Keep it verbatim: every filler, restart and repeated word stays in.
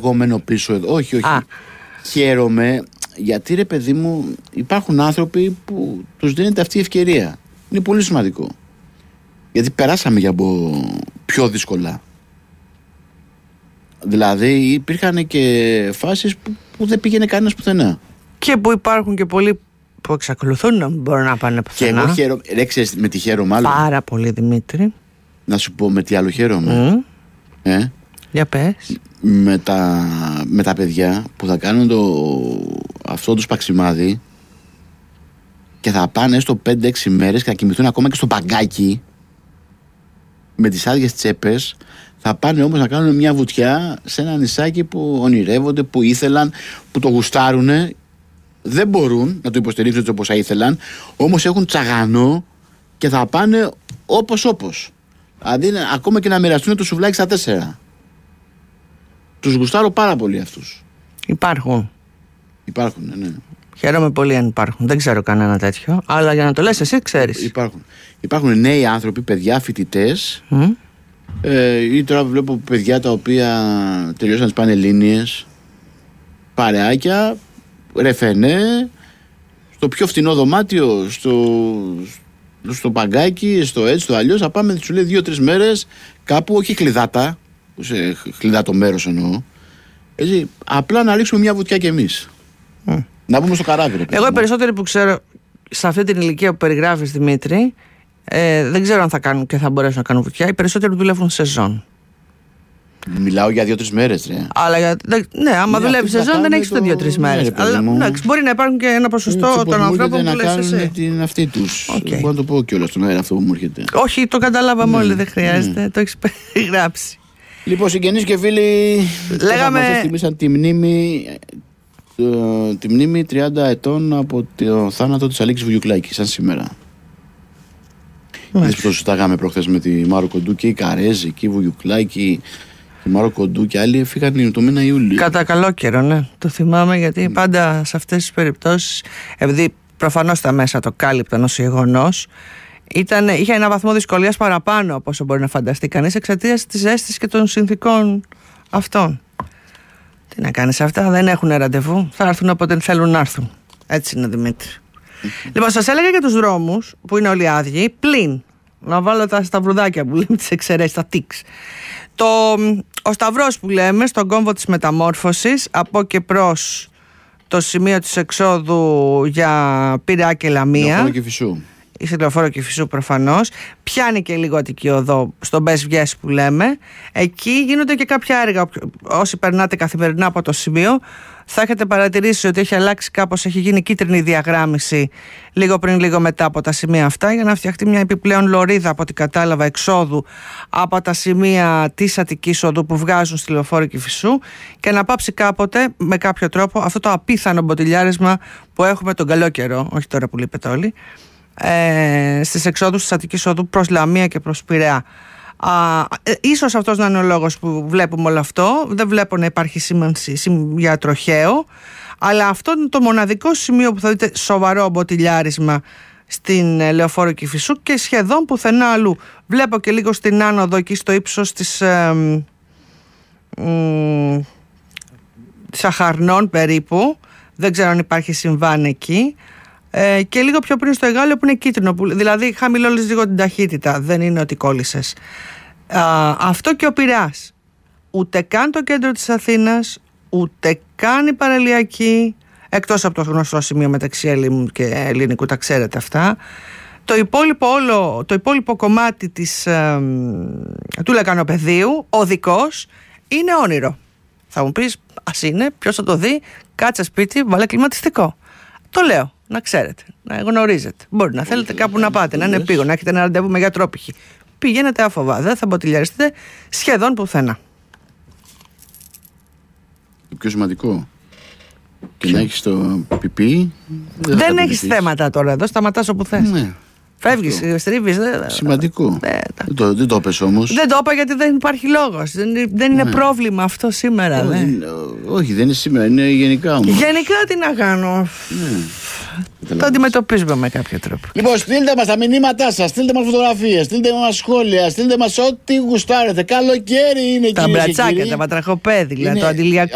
εγώ μένω πίσω εδώ. Όχι, όχι. Α. Χαίρομαι γιατί, ρε παιδί μου, υπάρχουν άνθρωποι που τους δίνεται αυτή η ευκαιρία. Είναι πολύ σημαντικό. Γιατί περάσαμε για πιο δύσκολα. Δηλαδή υπήρχαν και φάσεις που, που δεν πήγαινε κανένας πουθενά. Και που υπάρχουν και πολλοί που εξακολουθούν να μπορούν να πάνε πουθενά. Και εγώ χαίρομαι. Ρε, ξέρεις με τι χαίρομαι άλλο. Πάρα πολύ, Δημήτρη. Να σου πω με τι άλλο χαίρομαι. Mm. Ε? Για πες. Με τα, με τα παιδιά που θα κάνουν το, αυτό το σπαξιμάδι και θα πάνε στο πέντε έξι μέρες και θα κοιμηθούν ακόμα και στο παγκάκι με τις άδειες τσέπες. Θα πάνε όμως να κάνουν μια βουτιά σε ένα νησάκι που ονειρεύονται, που ήθελαν, που το γουστάρουνε. Δεν μπορούν να το υποστηρίξουν έτσι όπως θα ήθελαν, όμως έχουν τσαγανό και θα πάνε όπως όπως. Δηλαδή ακόμα και να μοιραστούν το σουβλάκι στα τέσσερα. Τους γουστάρω πάρα πολύ αυτούς. Υπάρχουν. Υπάρχουν, ναι, ναι. Χαίρομαι πολύ αν υπάρχουν. Δεν ξέρω κανένα τέτοιο. Αλλά για να το λες εσύ ξέρεις. Υπάρχουν. Υπάρχουν νέοι άνθρωποι, παιδιά, φοιτητές. Mm. Ε, ή τώρα βλέπω παιδιά τα οποία τελειώσαν τις πανελλήνιες. Παρεάκια, ρεφενέ, στο πιο φτηνό δωμάτιο, στο, στο παγκάκι, στο έτσι, στο αλλιώς. Θα πάμε, σου λέει, δύο-τρεις μέρες κάπου, όχι κλειδάτα. Σε χλιδάτο μέρος εννοώ. Έτσι, απλά να ρίξουμε μια βουτιά κι εμείς. Mm. Να μπούμε στο καράβι. Ρε, εγώ οι περισσότεροι που ξέρω σε αυτή την ηλικία που περιγράφεις, Δημήτρη, ε, δεν ξέρω αν θα κάνουν και θα μπορέσουν να κάνουν βουτιά. Οι περισσότεροι δουλεύουν σεζόν. Μιλάω για δύο-τρεις μέρες. Ρε. Αλλά για, ναι, άμα δουλεύει σεζόν δεν έχεις το δύο-τρεις μέρες. Αλλά ναι, μπορεί να υπάρχουν και ένα ποσοστό των ανθρώπων που λες εσύ. Να την αυτή τους. Okay. Μπορώ να το πω κιόλας στον αέρα αυτό που μου έρχεται. Όχι, το καταλάβαμε όλοι, δεν χρειάζεται. Ναι. Το έχεις περιγράψει. Λοιπόν, συγγενείς και φίλοι, λέγαμε... μας θυμήσαν τη μνήμη, τη μνήμη τριάντα ετών από το θάνατο της Αλίκης Βουγιουκλάκη, σαν σήμερα. Είδες που το συζητάγαμε προχθές με τη Μάρο Κοντού και η Καρέζη και η Βουγιουκλάκη, η Μάρο Κοντού και άλλοι φύγαν το μήνα Ιούλιο. Κατά καλό καιρό, ναι. Το θυμάμαι γιατί mm. πάντα σε αυτές τις περιπτώσεις, επειδή προφανώς τα μέσα το κάλυπταν ως γεγονός, Ήταν, είχε ένα βαθμό δυσκολίας παραπάνω από όσο μπορεί να φανταστεί κανείς εξαιτίας της ζέστης και των συνθήκων αυτών. Τι να κάνεις, αυτά δεν έχουν ραντεβού, θα έρθουν όποτε θέλουν να έρθουν. Έτσι είναι, Δημήτρη. Mm-hmm. Λοιπόν, σας έλεγα για τους δρόμους που είναι όλοι άδειοι, πλην να βάλω τα σταυρουδάκια που λέμε, τις εξαιρέσεις, τα τιξ. Το, ο σταυρός που λέμε στον κόμβο της Μεταμόρφωσης από και προς το σημείο της εξόδου για Πειραιά και Λαμία. Η Λεωφόρο Κηφισού προφανώς, πιάνει και λίγο Αττική Οδό στον μπες βγες που λέμε. Εκεί γίνονται και κάποια έργα. Όσοι περνάτε καθημερινά από το σημείο, θα έχετε παρατηρήσει ότι έχει αλλάξει κάπως, έχει γίνει κίτρινη διαγράμμιση λίγο πριν, λίγο μετά από τα σημεία αυτά, για να φτιαχτεί μια επιπλέον λωρίδα, από ό,τι κατάλαβα, εξόδου από τα σημεία της Αττικής Οδού που βγάζουν στη Λεωφόρο Κηφισού και να πάψει κάποτε με κάποιο τρόπο αυτό το απίθανο μποτιλιάρισμα που έχουμε τον καλό καιρό, όχι τώρα που λείπετε όλοι. Ε, στις εξόδους της Αττικής Οδού προς Λαμία και προς Πειραιά. Α, ε, ίσως αυτός να είναι ο λόγος που βλέπουμε όλο αυτό. Δεν βλέπω να υπάρχει σήμανση για τροχαίο, αλλά αυτό είναι το μοναδικό σημείο που θα δείτε σοβαρό μποτιλιάρισμα στην ε, Λεωφόρο Κηφισού και σχεδόν πουθενά αλλού. Βλέπω και λίγο στην άνοδο εκεί στο ύψος της ε, ε, Σαχαρνών περίπου. Δεν ξέρω αν υπάρχει συμβάν εκεί. Ε, και λίγο πιο πριν στο Εγάλεο που είναι κίτρινο, που, δηλαδή χαμηλώνεις λίγο την ταχύτητα, δεν είναι ότι κόλλησες. Α, αυτό και ο Πειραιάς. Ούτε καν το κέντρο της Αθήνας, ούτε καν η παραλιακή, εκτός από το γνωστό σημείο μεταξύ Ελλήνου και Ελληνικού, τα ξέρετε αυτά. Το υπόλοιπο, όλο, το υπόλοιπο κομμάτι της, ε, του Λεκανοπεδίου, οδικός, είναι όνειρο. Θα μου πεις, ας είναι, ποιος θα το δει, κάτσε σπίτι, βάλε κλιματιστικό. Το λέω. Να ξέρετε, να γνωρίζετε. Μπορεί να θέλετε κάπου να πάτε, να είναι επίγον, να έχετε ένα ραντεβού με γιατρό π.χ. Πηγαίνετε άφοβα, δεν θα μποτιλιαριστείτε σχεδόν πουθενά. Το πιο σημαντικό. Και να έχεις το πιπί. Δεν, δεν έχεις θέματα τώρα εδώ, σταματάς όπου θες. Ναι. Φεύγεις, στρίβεις. Δε... Σημαντικό. Δε... Δεν το, δεν το πες όμως. Δεν το είπα γιατί δεν υπάρχει λόγος. Δεν, δεν είναι ναι. πρόβλημα αυτό σήμερα. Όχι, ναι. όχι, δεν είναι σήμερα, είναι γενικά όμως. Γενικά τι να κάνω. Ναι. Το αντιμετωπίζουμε με κάποιο τρόπο. Λοιπόν, στείλτε μας τα μηνύματά σας, στείλτε μας φωτογραφίες, στείλτε μας σχόλια, στείλτε μας ό,τι γουστάρετε. Καλοκαίρι είναι, τα μπρατσάκια, τα βατραχοπέδιλα, το αντιλιακό.